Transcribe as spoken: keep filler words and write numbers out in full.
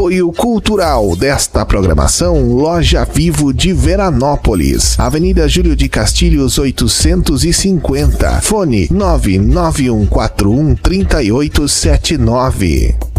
Apoio cultural desta programação, Loja Vivo de Veranópolis, Avenida Júlio de Castilhos oitocentos e cinquenta, fone nove nove um quatro um três oito sete nove.